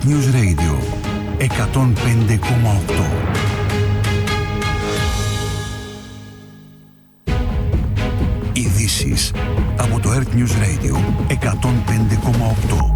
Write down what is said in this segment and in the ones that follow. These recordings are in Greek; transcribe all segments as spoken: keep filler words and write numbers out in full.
News Radio εκατόν πέντε κόμμα οκτώ. Ειδήσεις από το Earth News Radio εκατόν πέντε κόμμα οκτώ.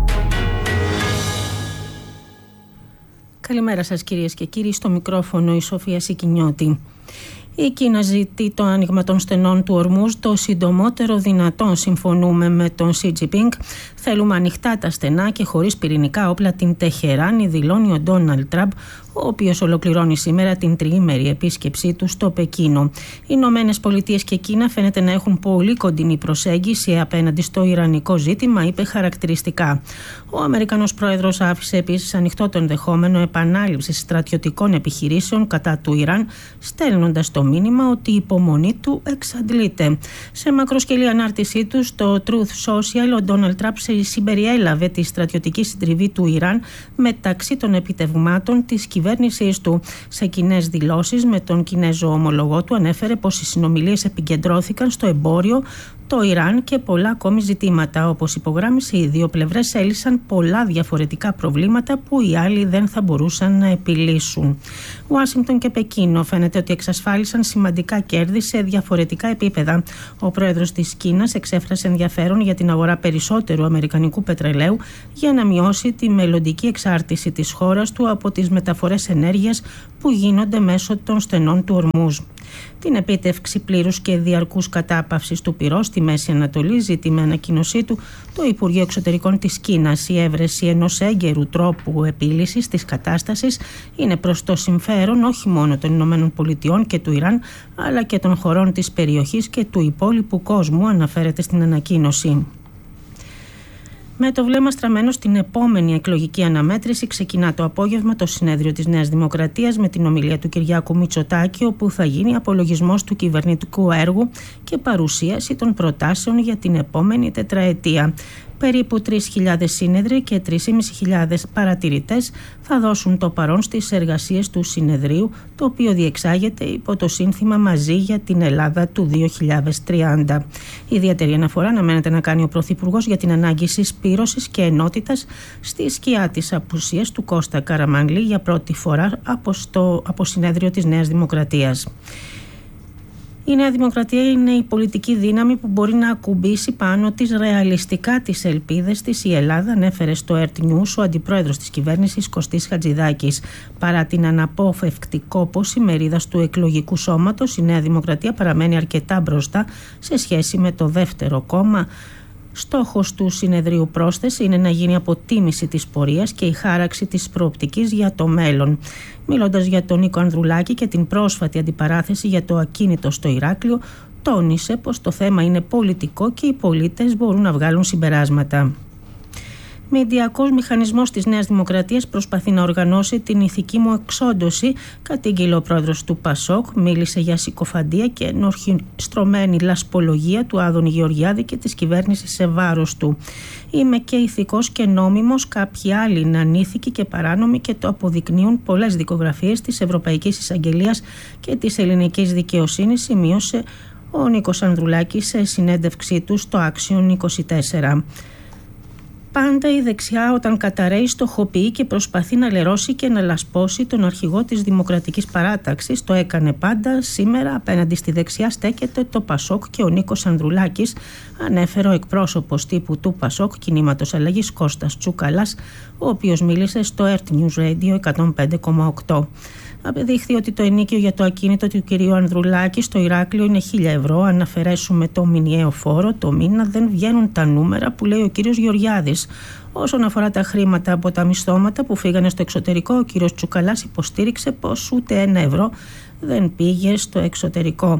Καλημέρα σας κυρίες και κύριοι, στο μικρόφωνο η Σοφία Σικινιώτη. Η Κίνα ζητεί το άνοιγμα των στενών του Ορμούζ το συντομότερο δυνατόν. Συμφωνούμε με τον Σι Τζινπίνγκ. Θέλουμε ανοιχτά τα στενά και χωρίς πυρηνικά όπλα την Τεχεράνη, δηλώνει ο Ντόναλντ Τραμπ, ο οποίος ολοκληρώνει σήμερα την τριήμερη επίσκεψή του στο Πεκίνο. Οι Ηνωμένες Πολιτείες και Κίνα φαίνεται να έχουν πολύ κοντινή προσέγγιση απέναντι στο ιρανικό ζήτημα, είπε χαρακτηριστικά. Ο Αμερικανός πρόεδρος άφησε επίσης ανοιχτό το ενδεχόμενο επανάληψης στρατιωτικών επιχειρήσεων κατά του Ιράν, στέλνοντας το μήνυμα ότι η υπομονή του εξαντλείται. Σε μακροσκελή ανάρτησή του στο Truth Social, ο Ντόναλντ Τραμπ συμπεριέλαβε τη στρατιωτική συντριβή του Ιράν μεταξύ των επιτευγμάτων της κυβέρνησής του. Σε κοινές δηλώσεις με τον Κινέζο ομολογό του ανέφερε πως οι συνομιλίες επικεντρώθηκαν στο εμπόριο, το Ιράν και πολλά ακόμη ζητήματα. Όπως υπογράμμισε, οι δύο πλευρές έλυσαν πολλά διαφορετικά προβλήματα που οι άλλοι δεν θα μπορούσαν να επιλύσουν. Ουάσιγκτον και Πεκίνο φαίνεται ότι εξασφάλισαν σημαντικά κέρδη σε διαφορετικά επίπεδα. Ο πρόεδρος της Κίνας εξέφρασε ενδιαφέρον για την αγορά περισσότερου αμερικανικού πετρελαίου για να μειώσει τη μελλοντική εξάρτηση της χώρας του από τις μεταφορές ενέργειας που γίνονται μέσω των στενών του Ορμούζ. Την επίτευξη πλήρους και διαρκούς κατάπαυσης του πυρός στη Μέση Ανατολή ζητεί με ανακοίνωσή του το Υπουργείο Εξωτερικών της Κίνας. Η έβρεση ενός έγκαιρου τρόπου επίλυσης της κατάστασης είναι προς το συμφέρον όχι μόνο των Ηνωμένων Πολιτειών και του Ιράν, αλλά και των χωρών της περιοχής και του υπόλοιπου κόσμου, αναφέρεται στην ανακοίνωση. Με το βλέμμα στραμμένο στην επόμενη εκλογική αναμέτρηση, ξεκινά το απόγευμα το συνέδριο της Νέας Δημοκρατίας με την ομιλία του Κυριάκου Μητσοτάκη, όπου θα γίνει απολογισμός του κυβερνητικού έργου και παρουσίαση των προτάσεων για την επόμενη τετραετία. Περίπου τρεις χιλιάδες σύνεδροι και τρεις χιλιάδες πεντακόσιοι παρατηρητές θα δώσουν το παρόν στις εργασίες του συνεδρίου, το οποίο διεξάγεται υπό το σύνθημα «Μαζί για την Ελλάδα» του δύο χιλιάδες τριάντα. Ιδιαίτερη αναφορά αναμένεται να κάνει ο Πρωθυπουργός για την ανάγκη συσπήρωσης και ενότητας στη σκιά της απουσίας του Κώστα Καραμανλή για πρώτη φορά από, στο, από συνέδριο της Νέας Δημοκρατίας. Η Νέα Δημοκρατία είναι η πολιτική δύναμη που μπορεί να ακουμπήσει πάνω της ρεαλιστικά τις ελπίδες της η Ελλάδα, ανέφερε στο Earth News ο αντιπρόεδρος της κυβέρνησης Κωστής Χατζηδάκης. Παρά την αναπόφευκτη κόπωση μερίδας του εκλογικού σώματος, η Νέα Δημοκρατία παραμένει αρκετά μπροστά σε σχέση με το δεύτερο κόμμα. Στόχος του συνεδρίου πρόσθεση είναι να γίνει αποτίμηση της πορείας και η χάραξη της προοπτικής για το μέλλον. Μιλώντας για τον Νίκο Ανδρουλάκη και την πρόσφατη αντιπαράθεση για το ακίνητο στο Ηράκλειο, τόνισε πως το θέμα είναι πολιτικό και οι πολίτες μπορούν να βγάλουν συμπεράσματα. Μηντιακός μηχανισμός της Νέας Δημοκρατίας προσπαθεί να οργανώσει την ηθική μου εξόντωση, κατήγγειλε ο πρόεδρος του Πασόκ. Μίλησε για συκοφαντία και ενορχιστρωμένη λασπολογία του Άδωνη Γεωργιάδη και της κυβέρνησης σε βάρος του. Είμαι και ηθικός και νόμιμος, κάποιοι άλλοι είναι ανήθικοι και παράνομοι και το αποδεικνύουν πολλές δικογραφίες της Ευρωπαϊκής Εισαγγελίας και της ελληνικής δικαιοσύνης, σημείωσε ο Νίκος Ανδρουλάκης σε συνέντευξή του στο Action είκοσι τέσσερα. Πάντα η δεξιά όταν καταραίει στοχοποιεί και προσπαθεί να λερώσει και να λασπώσει τον αρχηγό της Δημοκρατικής Παράταξης. Το έκανε πάντα. Σήμερα απέναντι στη δεξιά στέκεται το Πασόκ και ο Νίκος Ανδρουλάκης, ανέφερε ο εκπρόσωπος τύπου του Πασόκ Κινήματος Αλλαγής Κώστας Τσουκαλάς, ο οποίος μίλησε στο Earth News Radio εκατόν πέντε κόμμα οκτώ. Απεδείχθη ότι το ενίκιο για το ακίνητο του κυρίου Ανδρουλάκη στο Ηράκλειο είναι χίλια ευρώ. Αν αφαιρέσουμε το μηνιαίο φόρο, το μήνα δεν βγαίνουν τα νούμερα που λέει ο κύριος Γεωργιάδης. Όσον αφορά τα χρήματα από τα μισθώματα που φύγανε στο εξωτερικό, ο κύριος Τσουκαλάς υποστήριξε πως ούτε ένα ευρώ δεν πήγε στο εξωτερικό.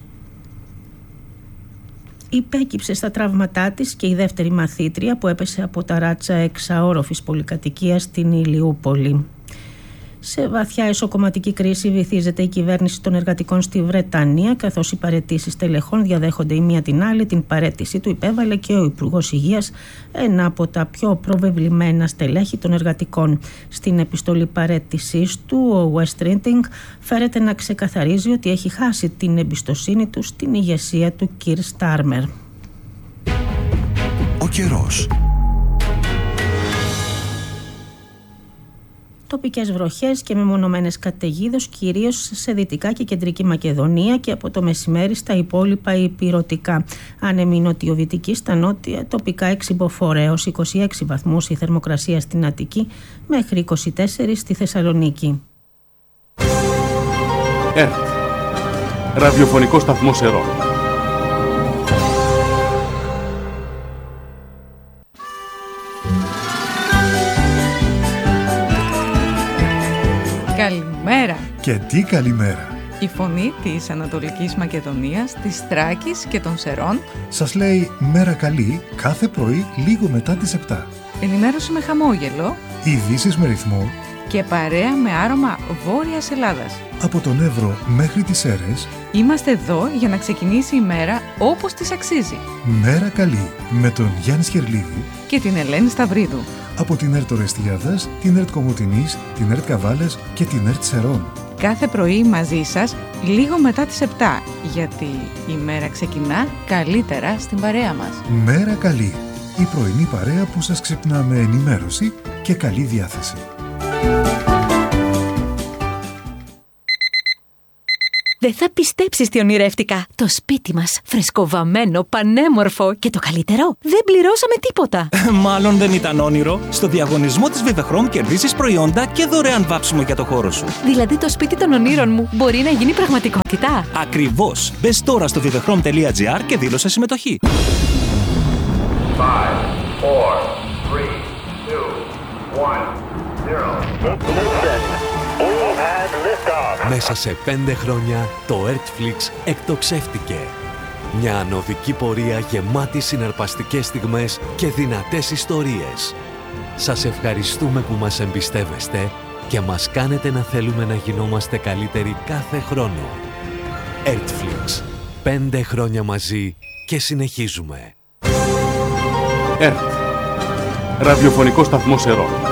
Υπέκυψε στα τραύματά της και η δεύτερη μαθήτρια που έπεσε από τα ράτσα εξαόροφης πολυκατοικίας στην Ηλιούπολη. Σε βαθιά εσωκομματική κρίση βυθίζεται η κυβέρνηση των εργατικών στη Βρετανία, καθώς οι παραιτήσεις τελεχών διαδέχονται η μία την άλλη. Την παραίτησή του υπέβαλε και ο Υπουργός Υγείας, ένα από τα πιο προβεβλημένα στελέχη των εργατικών. Στην επιστολή παραίτησής του, ο West Riding φέρεται να ξεκαθαρίζει ότι έχει χάσει την εμπιστοσύνη του στην ηγεσία του Κιρ Στάρμερ. Ο καιρός. Τοπικές βροχές και μεμονωμένες καταιγίδες, κυρίως σε Δυτικά και Κεντρική Μακεδονία και από το μεσημέρι στα υπόλοιπα υπηρωτικά. Άνεμη νοτιοδυτική στα νότια, τοπικά εξυμποφορέως είκοσι έξι βαθμούς η θερμοκρασία στην Αττική μέχρι είκοσι τέσσερα στη Θεσσαλονίκη. ΕΡΤ, ραδιοφωνικό σταθμό Σερών. Καλημέρα. Και τι καλημέρα. Η φωνή της Ανατολικής Μακεδονίας, της Θράκης και των Σερών σας λέει μέρα καλή κάθε πρωί λίγο μετά τις επτά. Ενημέρωση με χαμόγελο, ειδήσεις με ρυθμό και παρέα με άρωμα Βόρειας Ελλάδας. Από τον Εύρο μέχρι τις Σέρρες είμαστε εδώ για να ξεκινήσει η μέρα όπως της αξίζει. Μέρα καλή με τον Γιάννη Σχερλίδη και την Ελένη Σταυρίδου. Από την ΕΡΤ Ορεστιάδας, την ΕΡΤ Κομοτηνής, την ΕΡΤ Καβάλες και την ΕΡΤ Σερών. Κάθε πρωί μαζί σας λίγο μετά τις επτά, γιατί η μέρα ξεκινά καλύτερα στην παρέα μας. Μέρα καλή, η πρωινή παρέα που σας ξυπνά με ενημέρωση και καλή διάθεση. Δεν θα πιστέψεις τι ονειρεύτηκα. Το σπίτι μας, φρεσκοβαμμένο, πανέμορφο και το καλύτερο, δεν πληρώσαμε τίποτα. Μάλλον δεν ήταν όνειρο. Στο διαγωνισμό της Vivechrom κερδίζεις προϊόντα και δωρεάν βάψιμο για το χώρο σου. Δηλαδή το σπίτι των ονείρων μου μπορεί να γίνει πραγματικότητα. Ακριβώς. Μπες τώρα στο vivechrom τελεία gr και δήλωσε συμμετοχή. five, four, three, two, one, zero. Μέσα σε πέντε χρόνια το Ertflix εκτοξεύτηκε. Μια ανωδική πορεία γεμάτη συναρπαστικές στιγμές και δυνατές ιστορίες. Σας ευχαριστούμε που μας εμπιστεύεστε και μας κάνετε να θέλουμε να γινόμαστε καλύτεροι κάθε χρόνο. Ertflix. Πέντε χρόνια μαζί και συνεχίζουμε. ΕΡΤ, ραδιοφωνικό σταθμό Σερών.